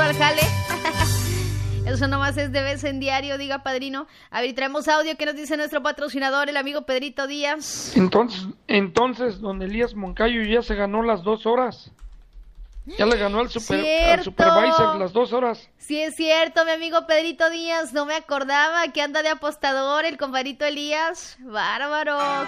al jale. Eso nomás es de vez en diario, diga padrino. A ver, traemos audio que nos dice nuestro patrocinador, el amigo Pedrito Díaz. Entonces, don Elías Moncayo ya se ganó las 2 horas. Ya le ganó al supervisor las 2 horas. Sí, es cierto, mi amigo Pedrito Díaz. No me acordaba que anda de apostador el compadrito Elías. Bárbaro.